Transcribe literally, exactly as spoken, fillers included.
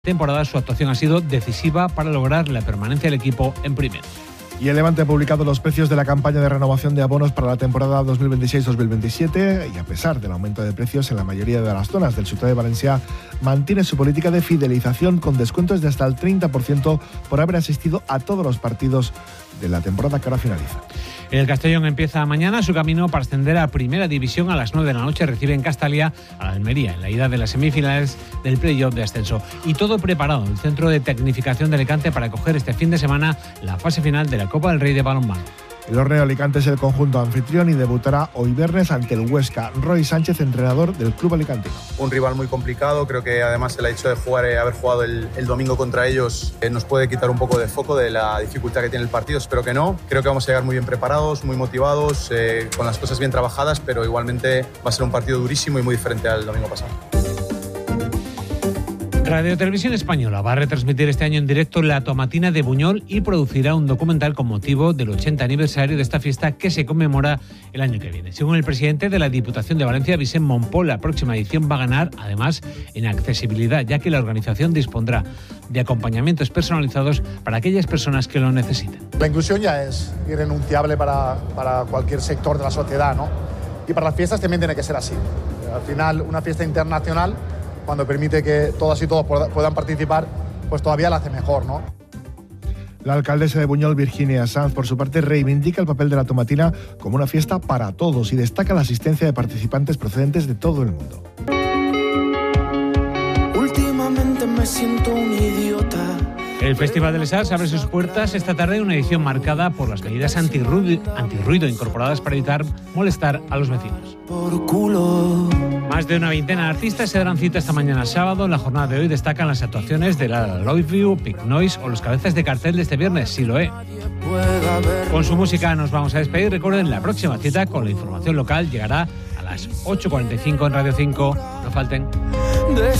temporada su actuación ha sido decisiva para lograr la permanencia del equipo en primera. Y el Levante ha publicado los precios de la campaña de renovación de abonos para la temporada dos mil veintiséis dos mil veintisiete y a pesar del aumento de precios en la mayoría de las zonas del Ciutat de Valencia, mantiene su política de fidelización con descuentos de hasta el treinta por ciento por haber asistido a todos los partidos de la temporada que ahora finaliza. El Castellón empieza mañana su camino para ascender a Primera División. A las nueve de la noche recibe en Castalia a la Almería en la ida de las semifinales del playoff de ascenso. Y todo preparado en el Centro de Tecnificación de Alicante para acoger este fin de semana la fase final de la Copa del Rey de balonmano. El Horneo Alicante es el conjunto anfitrión y debutará hoy viernes ante el Huesca. Roy Sánchez, entrenador del club alicantino. Un rival muy complicado, creo que además el hecho de jugar, eh, haber jugado el, el domingo contra ellos eh, nos puede quitar un poco de foco de la dificultad que tiene el partido. Espero que no. Creo que vamos a llegar muy bien preparados, muy motivados, eh, con las cosas bien trabajadas, pero igualmente va a ser un partido durísimo y muy diferente al domingo pasado. Radio Televisión Española va a retransmitir este año en directo la Tomatina de Buñol y producirá un documental con motivo del ochenta aniversario de esta fiesta que se conmemora el año que viene. Según el presidente de la Diputación de Valencia, Vicent Montpó, la próxima edición va a ganar, además, en accesibilidad, ya que la organización dispondrá de acompañamientos personalizados para aquellas personas que lo necesiten. La inclusión ya es irrenunciable para, para cualquier sector de la sociedad, ¿no? Y para las fiestas también tiene que ser así. Al final, una fiesta internacional, cuando permite que todas y todos puedan participar, pues todavía la hace mejor, ¿no? La alcaldesa de Buñol, Virginia Sanz, por su parte, reivindica el papel de la Tomatina como una fiesta para todos y destaca la asistencia de participantes procedentes de todo el mundo. Últimamente me siento un idiota. El Festival de Les Arts abre sus puertas esta tarde en una edición marcada por las medidas antirruido, antirruido incorporadas para evitar molestar a los vecinos. Por culo. Más de una veintena de artistas se darán cita esta mañana sábado. En la jornada de hoy destacan las actuaciones de La Love View, Big Noise o los cabezas de cartel de este viernes, Siloé. Con su música nos vamos a despedir. Recuerden, la próxima cita con la información local llegará a las ocho cuarenta y cinco en Radio cinco. No falten.